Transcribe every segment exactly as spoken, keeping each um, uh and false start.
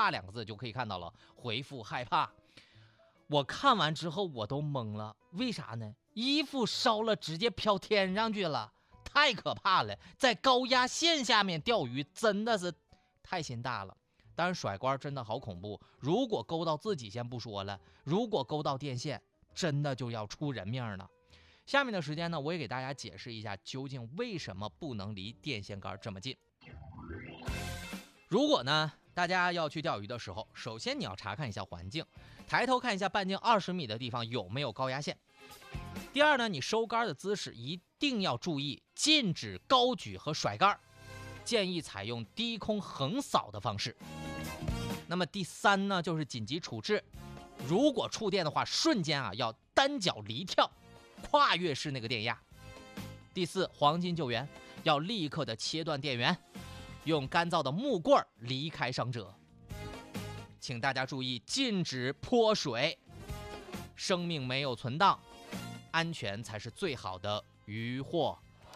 怕两个字就可以看到了，回复害怕。我看完之后我都懵了，为啥呢？衣服烧了直接飘天上去了，太可怕了，在高压线下面钓鱼真的是太心大了。当然甩竿真的好恐怖，如果勾到自己先不说了，如果勾到电线真的就要出人命了。下面的时间呢，我也给大家解释一下究竟为什么不能离电线杆这么近。如果呢大家要去钓鱼的时候，首先你要查看一下环境，抬头看一下半径二十米的地方有没有高压线。第二呢，你收竿的姿势一定要注意，禁止高举和甩竿，建议采用低空横扫的方式。那么第三呢，就是紧急处置，如果触电的话，瞬间啊要单脚离跳，跨越式那个电压。第四，黄金救援，要立刻的切断电源，用干燥的木棍离开伤者。请大家注意，禁止泼水，生命没有存档，安全才是最好的渔获。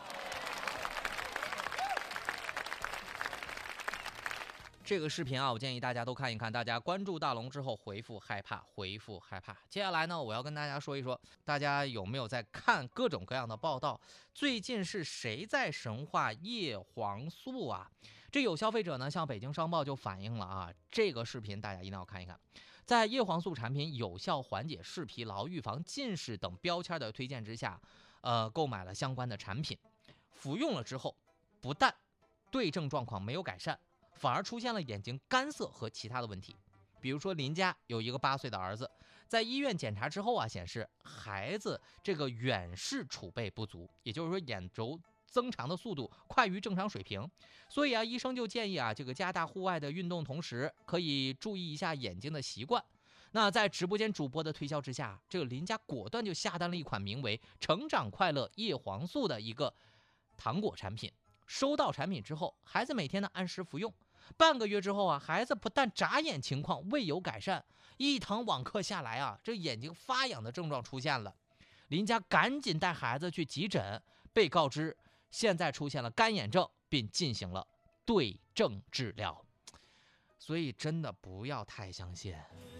这个视频啊，我建议大家都看一看。大家关注大龙之后回复害怕，回复害怕。接下来呢，我要跟大家说一说，大家有没有在看各种各样的报道？最近是谁在神话叶黄素啊？这有消费者呢向北京商报就反映了啊，这个视频大家一定要看一看。在叶黄素产品有效缓解视疲劳、预防近视等标签的推荐之下，呃，购买了相关的产品，服用了之后，不但对症状况没有改善，反而出现了眼睛干涩和其他的问题。比如说邻家有一个八岁的儿子，在医院检查之后啊，显示孩子这个远视储备不足，也就是说眼轴增长的速度快于正常水平，所以啊，医生就建议啊，这个加大户外的运动，同时可以注意一下眼睛的习惯。那在直播间主播的推销之下，这个邻家果断就下单了一款名为“成长快乐叶黄素”的一个糖果产品。收到产品之后，孩子每天呢按时服用。半个月之后啊，孩子不但眨眼情况未有改善，一堂网课下来啊，这眼睛发痒的症状出现了。邻家赶紧带孩子去急诊，被告知现在出现了干眼症，并进行了对症治疗。所以真的不要太相信。